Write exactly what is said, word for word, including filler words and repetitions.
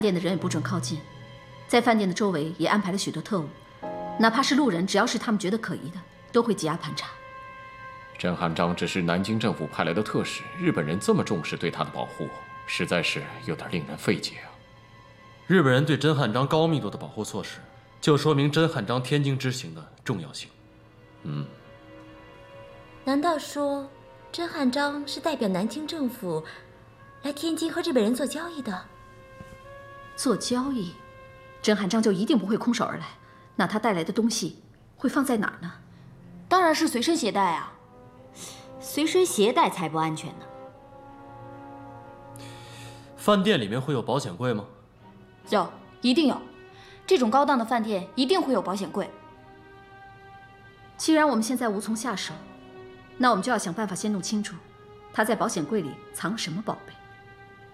店的人也不准靠近，在饭店的周围也安排了许多特务，哪怕是路人，只要是他们觉得可疑的，都会羁押盘查。 甄汉章只是南京政府派来的特使，日本人这么重视对他的保护，实在是有点令人费解啊。 日本人对甄汉章高密度的保护措施，就说明甄汉章天津之行的重要性。 嗯， 难道说甄汉章是代表南京政府来天津和日本人做交易的？ 做交易，甄汉章就一定不会空手而来。那他带来的东西会放在哪儿呢？ 当然是随身携带啊，随身携带才不安全呢。 饭店里面会有保险柜吗？ 有，一定有。这种高档的饭店一定会有保险柜。 既然我们现在无从下手，那我们就要想办法先弄清楚他在保险柜里藏了什么宝贝。